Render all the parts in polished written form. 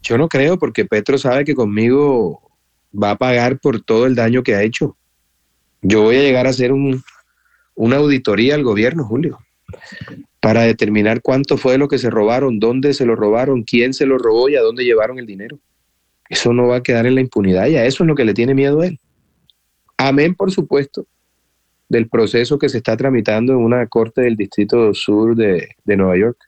Yo no creo, porque Petro sabe que conmigo va a pagar por todo el daño que ha hecho. Yo voy a llegar a hacer una auditoría al gobierno, Julio, para determinar cuánto fue lo que se robaron, dónde se lo robaron, quién se lo robó y a dónde llevaron el dinero. Eso no va a quedar en la impunidad, y a eso es lo que le tiene miedo a él. Amén, por supuesto, del proceso que se está tramitando en una corte del Distrito Sur de Nueva York.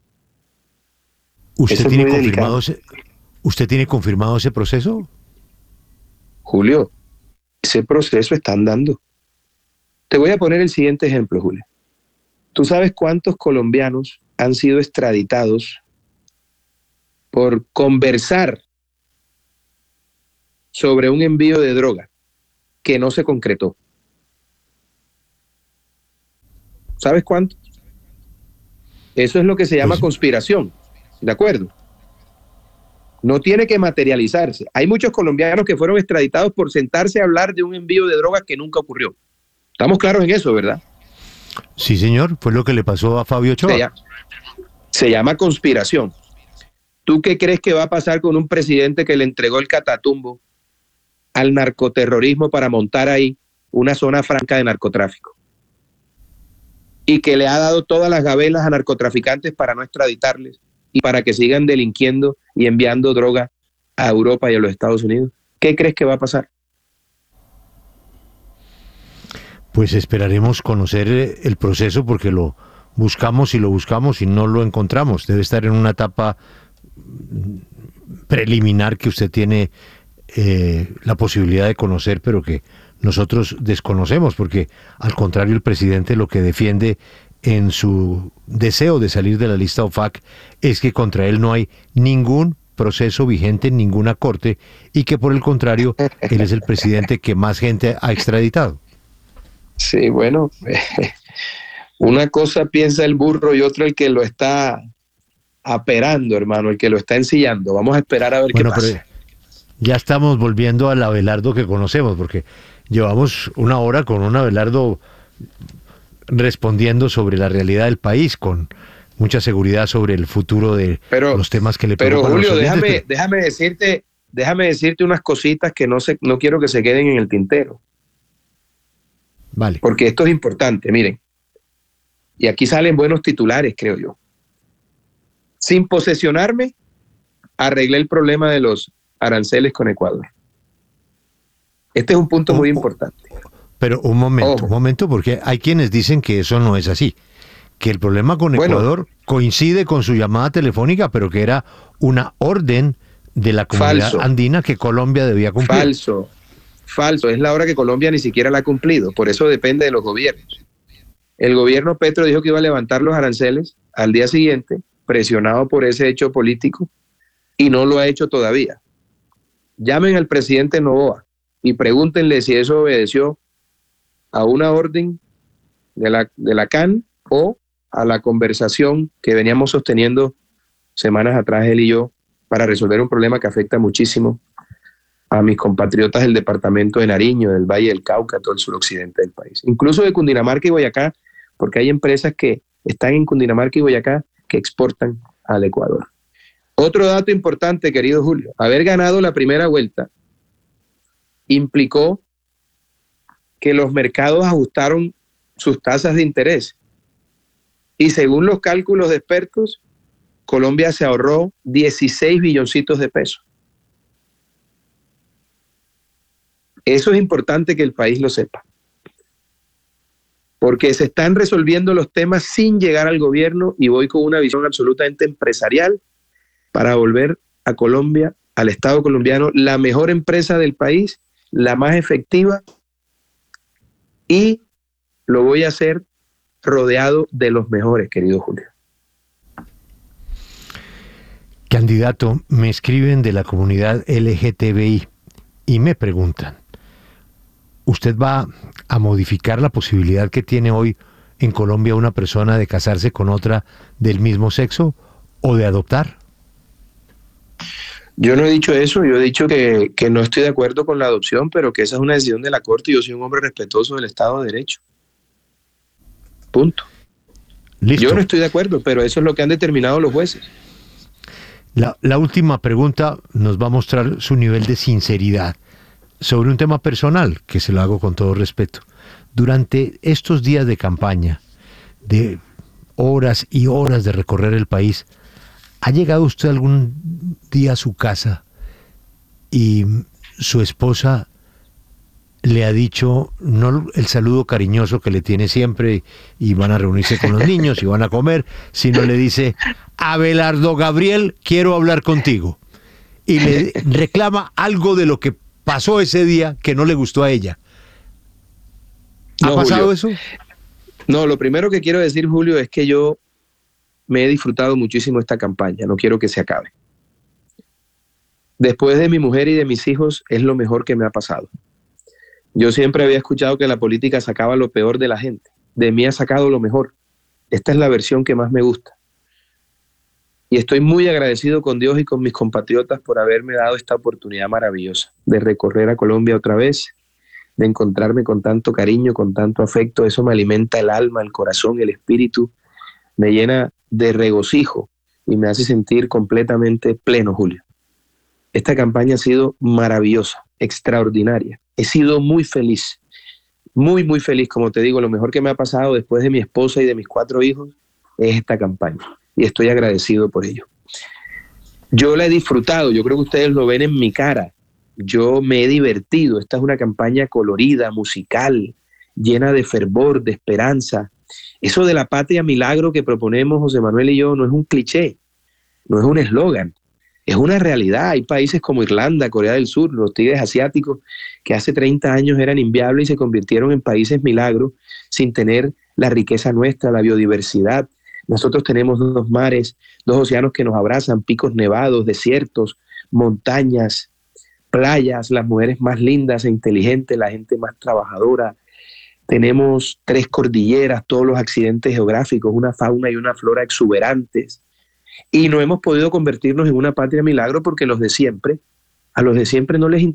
¿Usted Eso es tiene muy confirmado delicado. usted tiene confirmado ese proceso? Julio, ese proceso está andando. Te voy a poner el siguiente ejemplo, Julio. ¿Tú sabes cuántos colombianos han sido extraditados por conversar sobre un envío de droga que no se concretó? ¿Sabes cuántos? Eso es lo que se llama Pues conspiración, ¿de acuerdo? No tiene que materializarse. Hay muchos colombianos que fueron extraditados por sentarse a hablar de un envío de drogas que nunca ocurrió. Estamos claros en eso, ¿verdad? sí, señor, fue lo que le pasó a Fabio Se Ochoa. llama, se llama conspiración. ¿Tú qué crees que va a pasar con un presidente que le entregó el catatumbo al narcoterrorismo para montar ahí una zona franca de narcotráfico? Y que le ha dado todas las gabelas a narcotraficantes para no extraditarles y para que sigan delinquiendo y enviando droga a Europa y a los Estados Unidos. ¿Qué crees que va a pasar? Pues esperaremos conocer el proceso porque lo buscamos y lo buscamos y no lo encontramos. Debe estar en una etapa preliminar que usted tiene la posibilidad de conocer, pero que nosotros desconocemos, porque al contrario el presidente lo que defiende en su deseo de salir de la lista OFAC es que contra él no hay ningún proceso vigente en ninguna corte y que por el contrario él es el presidente que más gente ha extraditado. Sí, bueno, una cosa piensa el burro y otra el que lo está aperando, hermano, el que lo está ensillando. Vamos a esperar a ver qué Bueno, pero pasa. ya estamos volviendo al Abelardo que conocemos, porque llevamos una hora con un Abelardo respondiendo sobre la realidad del país, con mucha seguridad sobre el futuro de Pero, los temas que le pero preocupan a los Julio, oyentes. déjame decirte unas cositas que no quiero que se queden en el tintero, Vale. porque esto es importante, miren. Y aquí salen buenos titulares, creo yo. Sin posesionarme, arreglé el problema de los aranceles con Ecuador. Este es un punto muy importante. Pero un Ojo, momento, porque hay quienes dicen que eso no es así, que el problema con bueno, Ecuador coincide con su llamada telefónica, pero que era una orden de la comunidad falso, andina que Colombia debía cumplir. falso, falso. Es la hora que Colombia ni siquiera la ha cumplido. Por eso depende de los gobiernos. El gobierno Petro dijo que iba a levantar los aranceles al día siguiente, presionado por ese hecho político, y no lo ha hecho todavía. Llamen al presidente Noboa y pregúntenle si eso obedeció a una orden de la CAN o a la conversación que veníamos sosteniendo semanas atrás él y yo para resolver un problema que afecta muchísimo a mis compatriotas del departamento de Nariño, del Valle del Cauca, todo el suroccidente del país, incluso de Cundinamarca y Boyacá, porque hay empresas que están en Cundinamarca y Boyacá que exportan al Ecuador. Otro dato importante, querido Julio, haber ganado la primera vuelta implicó que los mercados ajustaron sus tasas de interés. Y según los cálculos de expertos, Colombia se ahorró 16 billoncitos de pesos. Eso es importante que el país lo sepa, porque se están resolviendo los temas sin llegar al gobierno, y voy con una visión absolutamente empresarial para volver a Colombia, al Estado colombiano, la mejor empresa del país, la más efectiva, y lo voy a hacer rodeado de los mejores, querido Julio. Candidato, me escriben de la comunidad LGTBI y me preguntan, ¿usted va a modificar la posibilidad que tiene hoy en Colombia una persona de casarse con otra del mismo sexo o de adoptar? Yo no he dicho eso, yo he dicho que no estoy de acuerdo con la adopción, pero que esa es una decisión de la Corte y yo soy un hombre respetuoso del Estado de Derecho. Punto. Yo no Listo. estoy de acuerdo, pero eso es lo que han determinado los jueces. La última pregunta nos va a mostrar su nivel de sinceridad sobre un tema personal, que se lo hago con todo respeto. Durante estos días de campaña, de horas y horas de recorrer el país, ¿ha llegado usted algún día a su casa y su esposa le ha dicho, no el saludo cariñoso que le tiene siempre y van a reunirse con los niños y van a comer, sino le dice, Abelardo Gabriel, quiero hablar contigo? Y le reclama algo de lo que pasó ese día que no le gustó a ella. ¿Ha pasado eso? No, lo primero que quiero decir, Julio, es que yo me he disfrutado muchísimo esta campaña, no quiero que se acabe. Después de mi mujer y de mis hijos, es lo mejor que me ha pasado. Yo siempre había escuchado que la política sacaba lo peor de la gente. De mí ha sacado lo mejor. Esta es la versión que más me gusta. Y estoy muy agradecido con Dios y con mis compatriotas por haberme dado esta oportunidad maravillosa de recorrer a Colombia otra vez, de encontrarme con tanto cariño, con tanto afecto. Eso me alimenta el alma, el corazón, el espíritu, me llena de regocijo y me hace sentir completamente pleno, Julio. Esta campaña ha sido maravillosa, extraordinaria. He sido muy feliz, muy, muy feliz. Como te digo, lo mejor que me ha pasado después de mi esposa y de mis 4 hijos es esta campaña. Y estoy agradecido por ello. Yo la he disfrutado, yo creo que ustedes lo ven en mi cara. Yo me he divertido. Esta es una campaña colorida, musical, llena de fervor, de esperanza. Eso de la patria milagro que proponemos José Manuel y yo no es un cliché, no es un eslogan. Es una realidad. Hay países como Irlanda, Corea del Sur, los tigres asiáticos, que hace 30 años eran inviables y se convirtieron en países milagros sin tener la riqueza nuestra, la biodiversidad. Nosotros tenemos 2 mares, 2 océanos que nos abrazan, picos nevados, desiertos, montañas, playas, las mujeres más lindas e inteligentes, la gente más trabajadora. Tenemos 3 cordilleras, todos los accidentes geográficos, una fauna y una flora exuberantes. Y no hemos podido convertirnos en una patria milagro porque a los de siempre no les interesa